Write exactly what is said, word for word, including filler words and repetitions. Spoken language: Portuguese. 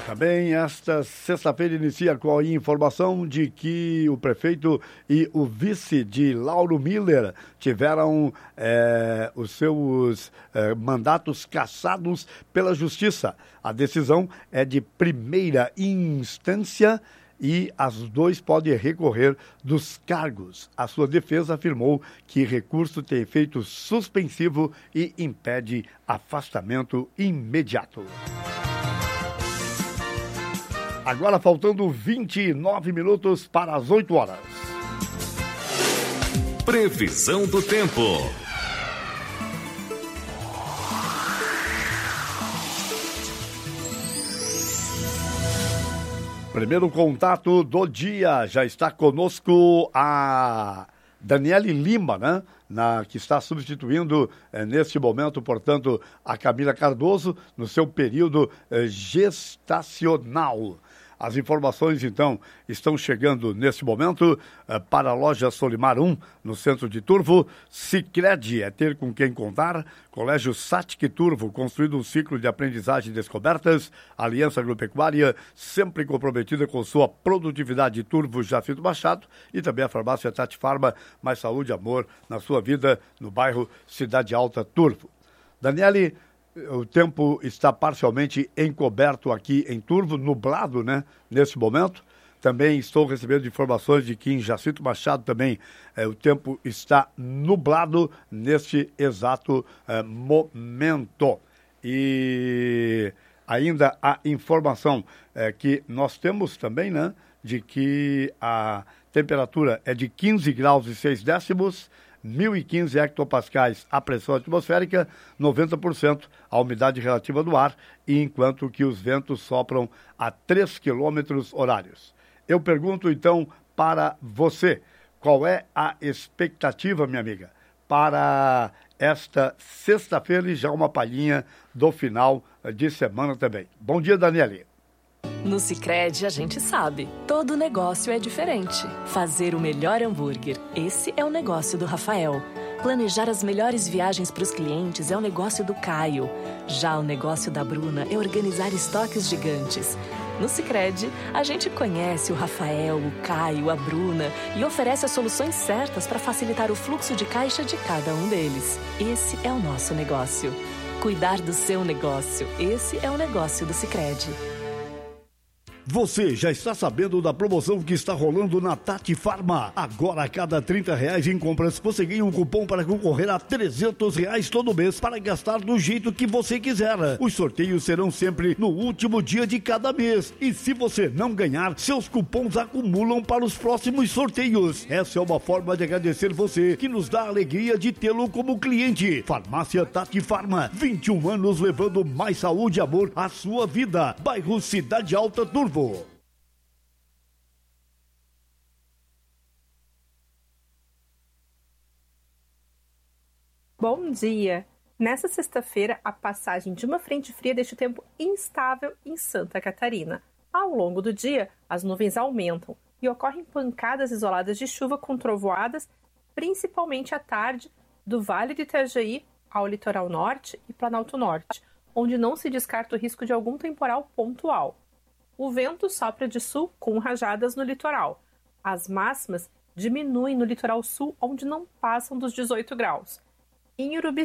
Também esta sexta-feira inicia com a informação de que o prefeito e o vice de Lauro Miller tiveram é, os seus é, mandatos cassados pela Justiça. A decisão é de primeira instância e as dois podem recorrer dos cargos. A sua defesa afirmou que recurso tem efeito suspensivo e impede afastamento imediato. Agora faltando vinte e nove minutos para as oito horas. Previsão do tempo. Primeiro contato do dia, já está conosco a Daniele Lima, né? Na, que está substituindo eh, neste momento, portanto, a Camila Cardoso no seu período eh, gestacional. As informações, então, estão chegando nesse momento uh, para a loja Solimar um, no centro de Turvo. Sicredi é ter com quem contar. Colégio Satic Turvo, construído um ciclo de aprendizagem e descobertas. Aliança Agropecuária, sempre comprometida com sua produtividade. Turvo Jacito Machado. E também a farmácia Tati Farma, mais saúde e amor na sua vida, no bairro Cidade Alta, Turvo. Daniele, o tempo está parcialmente encoberto aqui em Turvo, nublado, né, nesse momento. Também estou recebendo informações de que em Jacito Machado também eh, o tempo está nublado neste exato eh, momento. E ainda a informação eh, que nós temos também, né, de que a temperatura é de quinze graus e seis décimos, mil e quinze hectopascais a pressão atmosférica, noventa por cento a umidade relativa do ar, e enquanto que os ventos sopram a três quilômetros horários. Eu pergunto então para você, qual é a expectativa, minha amiga, para esta sexta-feira e já uma palhinha do final de semana também. Bom dia, Daniele. No Sicredi a gente sabe, todo negócio é diferente. Fazer o melhor hambúrguer, esse é o negócio do Rafael. Planejar as melhores viagens para os clientes é o negócio do Caio. Já o negócio da Bruna é organizar estoques gigantes. No Sicredi, a gente conhece o Rafael, o Caio, a Bruna e oferece as soluções certas para facilitar o fluxo de caixa de cada um deles. Esse é o nosso negócio. Cuidar do seu negócio, esse é o negócio do Sicredi. Você já está sabendo da promoção que está rolando na Tati Farma? Agora, a cada trinta reais em compras, você ganha um cupom para concorrer a trezentos reais todo mês para gastar do jeito que você quiser. Os sorteios serão sempre no último dia de cada mês. E se você não ganhar, seus cupons acumulam para os próximos sorteios. Essa é uma forma de agradecer você, que nos dá a alegria de tê-lo como cliente. Farmácia Tati Farma, vinte e um anos levando mais saúde e amor à sua vida. Bairro Cidade Alta, Turvo. Bom dia! Nessa sexta-feira, a passagem de uma frente fria deixa o tempo instável em Santa Catarina. Ao longo do dia, as nuvens aumentam e ocorrem pancadas isoladas de chuva com trovoadas, principalmente à tarde, do Vale de Itajaí ao litoral norte e Planalto Norte, onde não se descarta o risco de algum temporal pontual. O vento sopra de sul com rajadas no litoral. As máximas diminuem no litoral sul, onde não passam dos dezoito graus. Em Urubici,